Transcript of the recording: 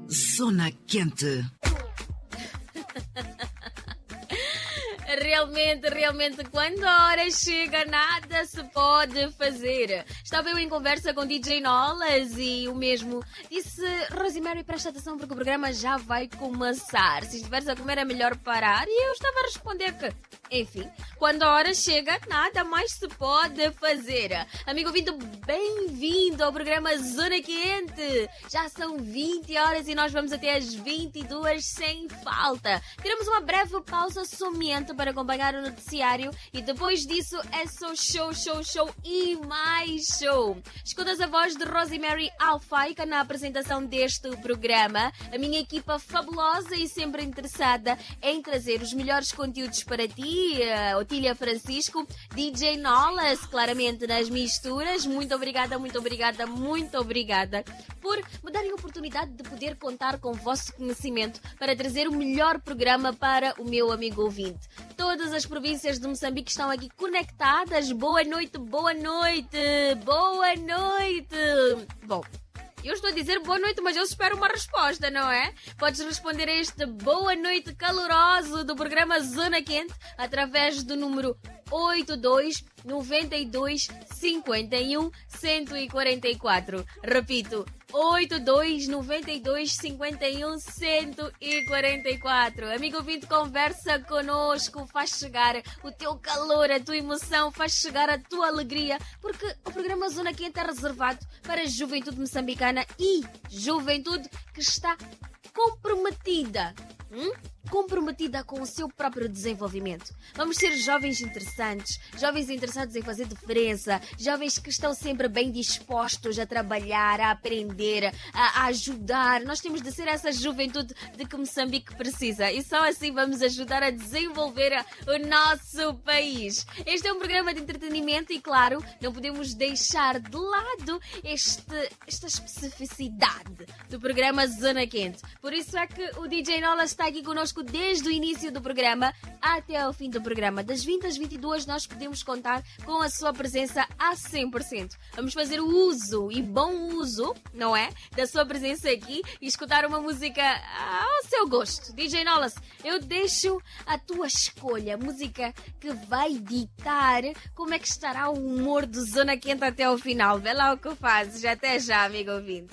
Zona Quente. Realmente, quando a hora chega, nada se pode fazer. Estava eu em conversa com DJ Nolas e o mesmo disse: Rosemary, presta atenção porque o programa já vai começar. Se estiveres a comer é melhor parar. E eu estava a responder que, enfim, quando a hora chega, nada mais se pode fazer. Amigo ouvinte, bem-vindo ao programa Zona Quente. Já são 20 horas e nós vamos até às 22 sem falta. Tiramos uma breve pausa somente para acompanhar o noticiário e depois disso é só show e mais show. Escutas a voz de Rosemary Alfaica na apresentação deste programa. A minha equipa fabulosa e sempre interessada em trazer os melhores conteúdos para ti. Otília Francisco, DJ Nolas, claramente nas misturas. Muito obrigada por me darem a oportunidade de poder contar com o vosso conhecimento para trazer o melhor programa para o meu amigo ouvinte. Todas as províncias de Moçambique estão aqui conectadas. Boa noite. Bom, eu estou a dizer boa noite, mas eu espero uma resposta, não é? Podes responder a este boa noite caloroso do programa Zona Quente através do número 82 92 51 144. Repito, 82 92 51 144. Amigo ouvinte, conversa conosco, faz chegar o teu calor, a tua emoção, faz chegar a tua alegria, porque o programa Zona Quente é reservado para a juventude moçambicana e juventude que está comprometida com o seu próprio desenvolvimento. Vamos ser jovens interessantes, jovens interessados em fazer diferença, jovens que estão sempre bem dispostos a trabalhar, a aprender, a ajudar. Nós temos de ser essa juventude de que Moçambique precisa e só assim vamos ajudar a desenvolver o nosso país. Este é um programa de entretenimento e, claro, não podemos deixar de lado esta especificidade do programa Zona Quente. Por isso é que o DJ Nola está aqui connosco desde o início do programa até ao fim do programa. Das 20 às 22 nós podemos contar com a sua presença a 100%. Vamos fazer o uso e bom uso, não é? Da sua presença aqui e escutar uma música ao seu gosto. DJ Nolas, eu deixo a tua escolha, música que vai ditar como é que estará o humor do Zona Quente até ao final. Vê lá o que fazes. Até já, amigo ouvinte.